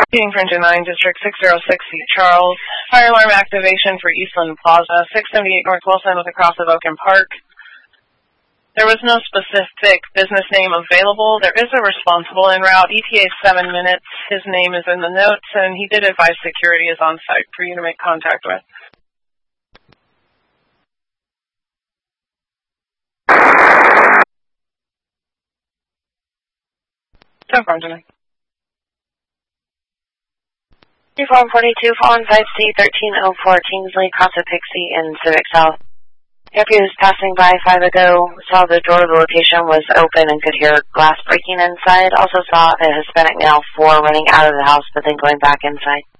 Being Fringe 9, District 606, St. Charles. Fire alarm activation for Eastland Plaza, 678 North Wilson with a cross of Oaken Park. There was no specific business name available. There is a responsible en route. ETA is 7 minutes. His name is in the notes, and he did advise security is on site for you to make contact with. So far, today. Uniform 42, following 5C1304 Kingsley, Casa Pixie in Civic South. Deputy was passing by 5 ago, saw the door of the location was open and could hear glass breaking inside. Also saw a Hispanic male 4 running out of the house but then going back inside.